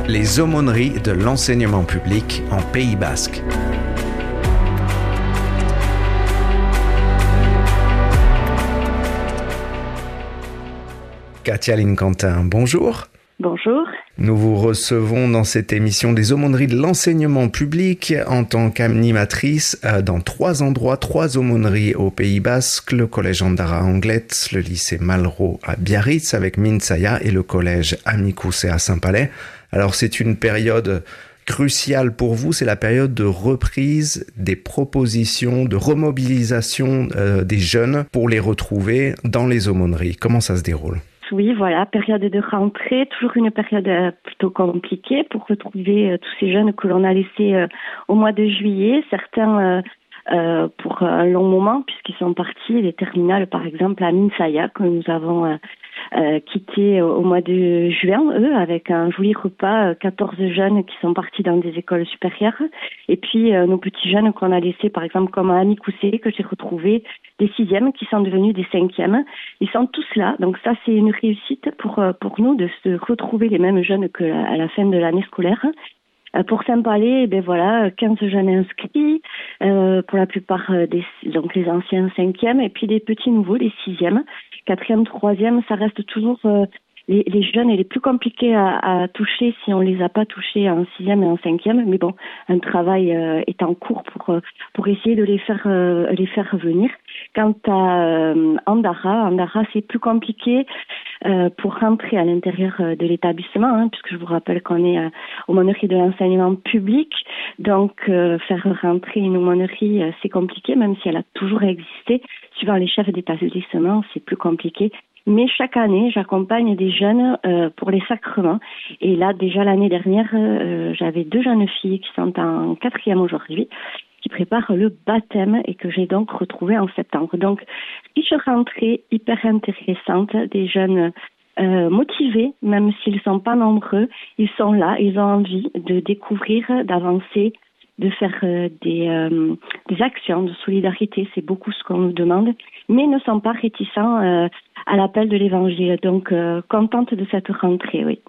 Les aumôneries de l'enseignement public en Pays Basque. Katia Quentin, bonjour. Bonjour. Nous vous recevons dans cette émission des aumôneries de l'enseignement public en tant qu'animatrice dans 3 endroits, 3 aumôneries au Pays Basque, le collège Andara à Anglet, le lycée Malraux à Biarritz avec Minsaya et le collège Amicoussé à Saint-Palais. Alors c'est une période cruciale pour vous, c'est la période de reprise des propositions, de remobilisation des jeunes pour les retrouver dans les aumôneries. Comment ça se déroule ? Oui, voilà, période de rentrée, toujours une période plutôt compliquée pour retrouver tous ces jeunes que l'on a laissés au mois de juillet. Certains pour un long moment, puisqu'ils sont partis, les terminales par exemple à Minsaya, que nous avons quitté au mois de juin, eux, avec un joli repas, 14 jeunes qui sont partis dans des écoles supérieures, et puis nos petits jeunes qu'on a laissés par exemple comme à Amicoussé, que j'ai retrouvés, des 6e qui sont devenus des 5e. Ils sont tous là, donc ça c'est une réussite pour nous de se retrouver les mêmes jeunes qu'à la fin de l'année scolaire. Pour Saint-Palais, 15 jeunes inscrits, pour la plupart donc les anciens 5e, et puis des petits nouveaux, les 6e, 4e, 3e, ça reste toujours les jeunes et les plus compliqués à toucher si on les a pas touchés en 6e et en 5e. Mais bon, un travail est en cours pour essayer de les faire venir. Quant à Andara, c'est plus compliqué pour rentrer à l'intérieur de l'établissement, puisque je vous rappelle qu'on est aumônerie de l'enseignement public. Donc, faire rentrer une aumônerie, c'est compliqué, même si elle a toujours existé. Suivant les chefs d'établissement, c'est plus compliqué. Mais chaque année, j'accompagne des jeunes pour les sacrements. Et là, déjà l'année dernière, j'avais 2 jeunes filles qui sont en 4e aujourd'hui, qui préparent le baptême et que j'ai donc retrouvé en septembre. Donc, riche rentrée hyper intéressante, des jeunes motivés, même s'ils ne sont pas nombreux. Ils sont là, ils ont envie de découvrir, d'avancer, de faire des actions de solidarité. C'est beaucoup ce qu'on nous demande, mais ne sont pas réticents à l'appel de l'évangile. Donc, contente de cette rentrée, oui.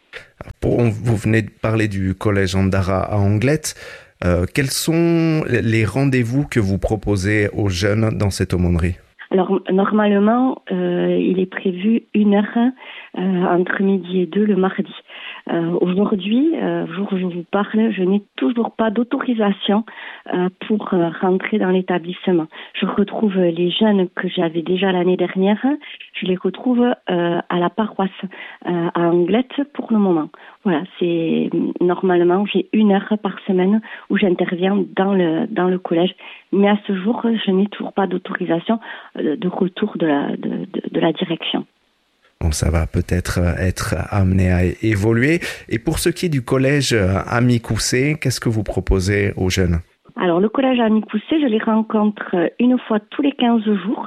Vous venez de parler du collège Andara à Anglet. Quels sont les rendez-vous que vous proposez aux jeunes dans cette aumônerie ? Alors, normalement, il est prévu 1 heure entre midi et 2 le mardi. Aujourd'hui, jour où je vous parle, je n'ai toujours pas d'autorisation pour rentrer dans l'établissement. Je retrouve les jeunes que j'avais déjà l'année dernière, je les retrouve à la paroisse à Anglet pour le moment. Voilà, c'est normalement j'ai 1 heure par semaine où j'interviens dans le collège, mais à ce jour, je n'ai toujours pas d'autorisation de retour de la direction. Bon, ça va peut-être être amené à évoluer. Et pour ce qui est du collège Amicoussé, qu'est-ce que vous proposez aux jeunes ? Alors, le collège Amicoussé, je les rencontre 1 fois tous les 15 jours,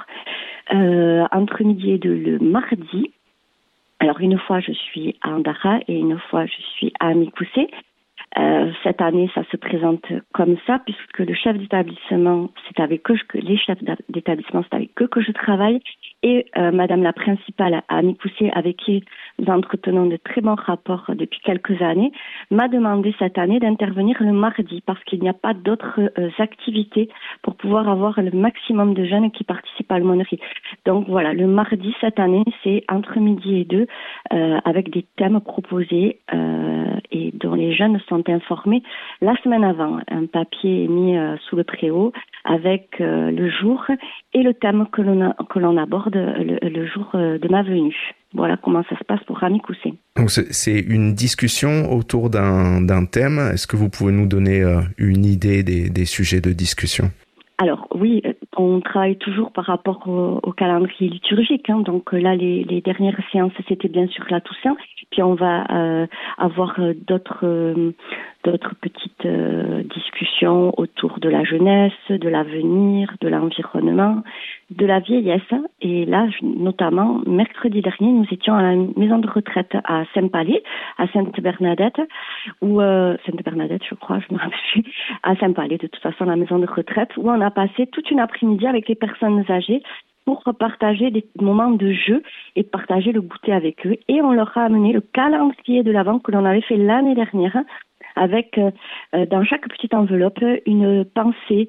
entre midi et 2 le mardi. Alors, 1 fois, je suis à Andara et 1 fois, je suis à Amicoussé. Cette année, ça se présente comme ça, puisque le chef d'établissement, c'est avec eux les chefs d'établissement, c'est avec eux que je travaille, et Madame la principale à Amicoussé, avec qui nous entretenons de très bons rapports depuis quelques années, m'a demandé cette année d'intervenir le mardi, parce qu'il n'y a pas d'autres activités pour pouvoir avoir le maximum de jeunes qui participent à l'aumônerie. Donc voilà, le mardi cette année, c'est entre midi et 2, avec des thèmes proposés et dont les jeunes sont informés la semaine avant. Un papier est mis sous le préau avec le jour et le thème que l'on aborde le jour de ma venue. Voilà comment ça se passe pour Amicoussé. Donc c'est une discussion autour d'un thème. Est-ce que vous pouvez nous donner une idée des sujets de discussion ? Alors oui, on travaille toujours par rapport au calendrier liturgique. Donc là, les dernières séances, c'était bien sûr la Toussaint. Puis on va avoir d'autres petites discussions autour de la jeunesse, de l'avenir, de l'environnement, de la vieillesse. Et là, notamment, mercredi dernier, nous étions à la maison de retraite à Saint-Palais, à Sainte-Bernadette, ou Sainte-Bernadette, je crois, je me rappelle plus, à Saint-Palais, de toute façon, la maison de retraite, où on a passé toute une après-midi avec les personnes âgées pour partager des moments de jeu et partager le goûter avec eux. Et on leur a amené le calendrier de l'Avent que l'on avait fait l'année dernière, avec dans chaque petite enveloppe une pensée,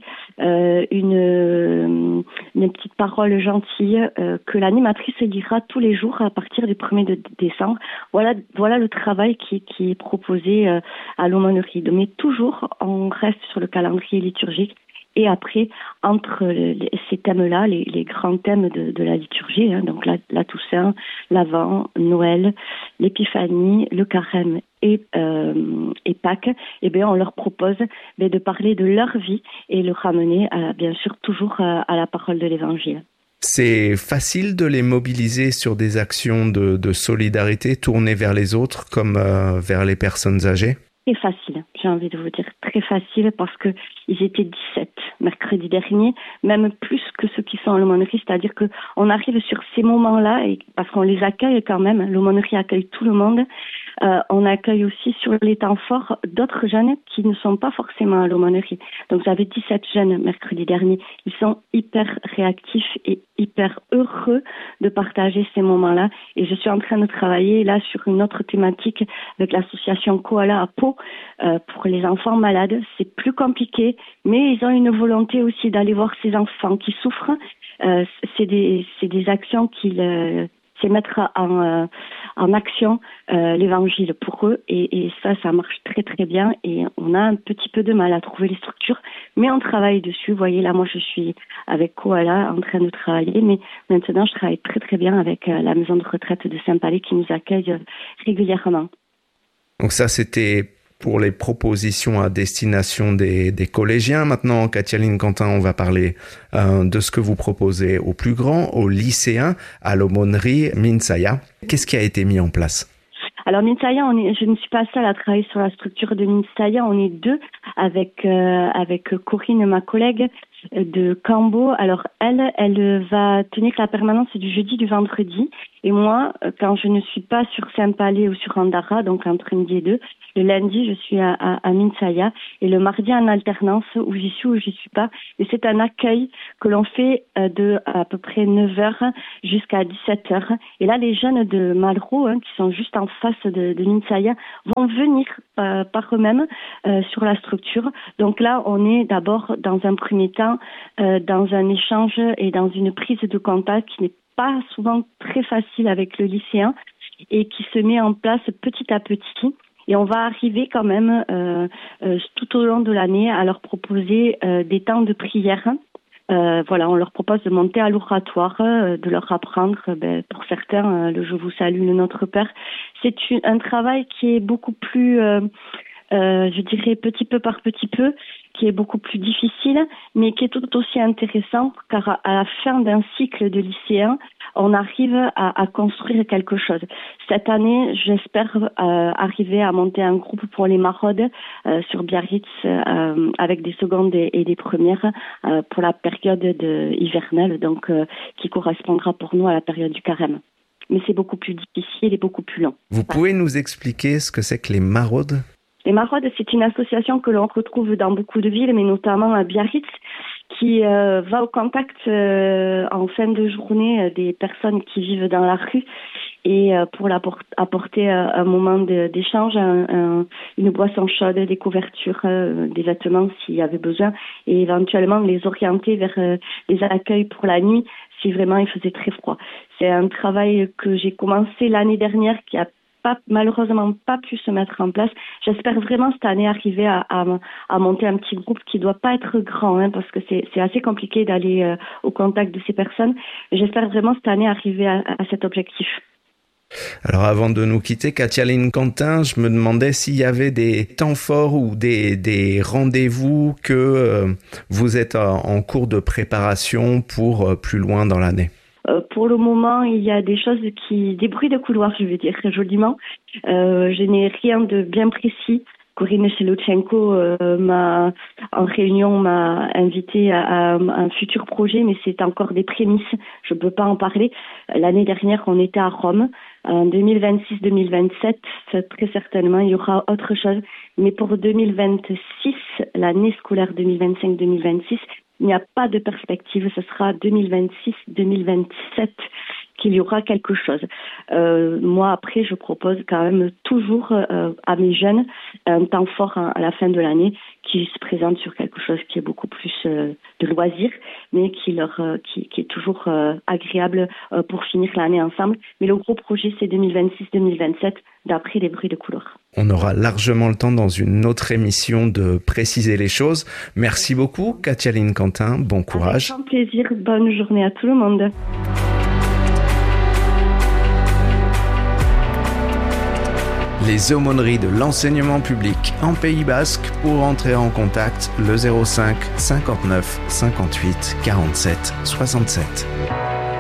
une petite parole gentille que l'animatrice lira tous les jours à partir du 1er décembre. Voilà le travail qui est proposé à l'aumônerie. Mais toujours, on reste sur le calendrier liturgique. Et après, entre ces thèmes-là, les grands thèmes de la liturgie, donc la Toussaint, l'Avent, Noël, l'Épiphanie, le Carême et Pâques, eh bien, on leur propose de parler de leur vie et le ramener, bien sûr, toujours à la parole de l'Évangile. C'est facile de les mobiliser sur des actions de solidarité tournées vers les autres comme vers les personnes âgées? Très facile, j'ai envie de vous dire, très facile parce que ils étaient 17 mercredi dernier, même plus que ceux qui sont à l'aumônerie, c'est-à-dire que on arrive sur ces moments-là et parce qu'on les accueille quand même, l'aumônerie accueille tout le monde. On accueille aussi sur les temps forts d'autres jeunes qui ne sont pas forcément à l'aumônerie. Donc j'avais 17 jeunes mercredi dernier. Ils sont hyper réactifs et hyper heureux de partager ces moments-là. Et je suis en train de travailler là sur une autre thématique avec l'association Koala à Pau pour les enfants malades. C'est plus compliqué, mais ils ont une volonté aussi d'aller voir ces enfants qui souffrent. C'est des actions c'est mettre en action l'évangile pour eux et ça marche très très bien et on a un petit peu de mal à trouver les structures mais on travaille dessus. Vous voyez là, moi je suis avec Koala en train de travailler, mais maintenant je travaille très très bien avec la maison de retraite de Saint-Palais qui nous accueille régulièrement. Donc ça c'était pour les propositions à destination des collégiens. Maintenant, Katia-Line Quentin, on va parler de ce que vous proposez aux plus grands, aux lycéens, à l'aumônerie Minsaya. Qu'est-ce qui a été mis en place? Alors Minsaya, je ne suis pas seule à travailler sur la structure de Minsaya, on est deux avec Corinne, ma collègue de Cambo. Alors elle va tenir la permanence du jeudi, du vendredi, et moi, quand je ne suis pas sur Saint-Palais ou sur Andara, donc entre midi et deux, le lundi je suis à Minsaya et le mardi en alternance où j'y suis ou j'y suis pas. Et c'est un accueil que l'on fait de à peu près 9h jusqu'à 17h. Et là, les jeunes de Malraux, qui sont juste en face de Minsaya, vont venir par eux-mêmes sur la structure. Donc là, on est d'abord dans un premier temps dans un échange et dans une prise de contact qui n'est pas souvent très facile avec le lycéen et qui se met en place petit à petit. Et on va arriver quand même tout au long de l'année à leur proposer des temps de prière. On leur propose de monter à l'oratoire, de leur apprendre, pour certains, le Je vous salue, le Notre Père. C'est un travail qui est beaucoup plus, je dirais, petit peu par petit peu, qui est beaucoup plus difficile, mais qui est tout aussi intéressant, car à la fin d'un cycle de lycéens, on arrive à construire quelque chose. Cette année, j'espère arriver à monter un groupe pour les maraudes sur Biarritz avec des secondes et des premières pour la période hivernale, donc qui correspondra pour nous à la période du carême. Mais c'est beaucoup plus difficile et beaucoup plus long. Vous pouvez nous expliquer ce que c'est que les maraudes ? Les maraudes, c'est une association que l'on retrouve dans beaucoup de villes, mais notamment à Biarritz, qui va au contact en fin de journée des personnes qui vivent dans la rue et pour apporter un moment d'échange, une boisson chaude, des couvertures, des vêtements s'il y avait besoin et éventuellement les orienter vers des accueils pour la nuit si vraiment il faisait très froid. C'est un travail que j'ai commencé l'année dernière qui a malheureusement pas pu se mettre en place. J'espère vraiment cette année arriver à monter un petit groupe qui doit pas être grand, parce que c'est assez compliqué d'aller au contact de ces personnes. J'espère vraiment cette année arriver à cet objectif. Alors avant de nous quitter, Katia-Line Quentin, je me demandais s'il y avait des temps forts ou des rendez-vous que vous êtes en cours de préparation pour plus loin dans l'année. Pour le moment, il y a des bruits de couloir, je vais dire joliment. Je n'ai rien de bien précis. Corinne Chelotchenko en réunion m'a invité à un futur projet, mais c'est encore des prémices. Je ne peux pas en parler. L'année dernière, on était à Rome. En 2026-2027, très certainement, il y aura autre chose. Mais pour 2026, l'année scolaire 2025-2026, il n'y a pas de perspective. Ce sera 2026-2027 qu'il y aura quelque chose. Moi, après, je propose quand même toujours à mes jeunes un temps fort à la fin de l'année qui se présente sur quelque chose qui est beaucoup plus de loisirs, mais qui est toujours agréable pour finir l'année ensemble. Mais le gros projet, c'est 2026-2027, d'après les bruits de couloir. On aura largement le temps dans une autre émission de préciser les choses. Merci beaucoup, Katia-Line Quentin. Bon courage. Avec grand plaisir. Bonne journée à tout le monde. Les aumôneries de l'enseignement public en Pays Basque. Pour entrer en contact, le 05 59 58 47 67.